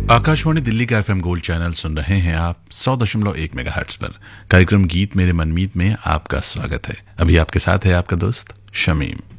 आकाशवाणी दिल्ली का FM gold channel सुन रहे हैं आप 100.1 मेगाहर्ट्ज पर। कार्यक्रम गीत मेरे मनमीत में आपका स्वागत है। अभी आपके साथ है आपका दोस्त शमीम।